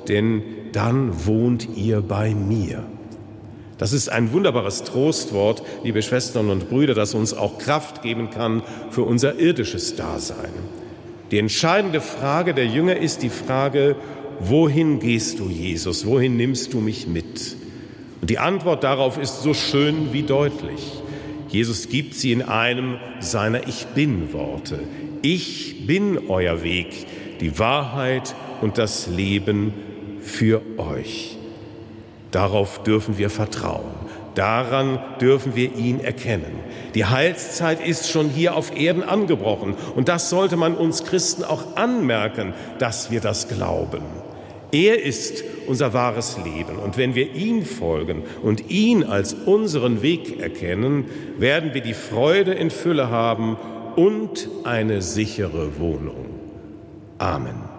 denn dann wohnt ihr bei mir. Das ist ein wunderbares Trostwort, liebe Schwestern und Brüder, das uns auch Kraft geben kann für unser irdisches Dasein. Die entscheidende Frage der Jünger ist die Frage, wohin gehst du, Jesus? Wohin nimmst du mich mit? Und die Antwort darauf ist so schön wie deutlich. Jesus gibt sie in einem seiner Ich-Bin-Worte. Ich bin euer Weg, die Wahrheit und das Leben für euch. Darauf dürfen wir vertrauen. Daran dürfen wir ihn erkennen. Die Heilszeit ist schon hier auf Erden angebrochen. Und das sollte man uns Christen auch anmerken, dass wir das glauben. Er ist unser wahres Leben. Und wenn wir ihm folgen und ihn als unseren Weg erkennen, werden wir die Freude in Fülle haben und eine sichere Wohnung. Amen.